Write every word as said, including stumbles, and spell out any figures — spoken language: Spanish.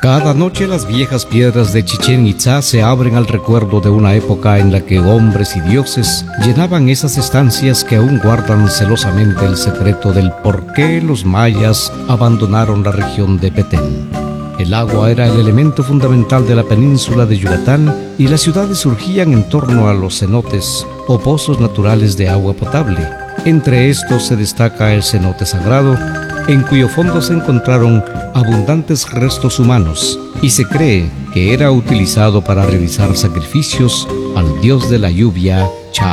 Cada noche las viejas piedras de Chichén Itzá se abren al recuerdo de una época en la que hombres y dioses llenaban esas estancias que aún guardan celosamente el secreto del por qué los mayas abandonaron la región de Petén. El agua era el elemento fundamental de la península de Yucatán y las ciudades surgían en torno a los cenotes o pozos naturales de agua potable. Entre estos se destaca el cenote sagrado, en cuyo fondo se encontraron abundantes restos humanos y se cree que era utilizado para realizar sacrificios al dios de la lluvia, Cha.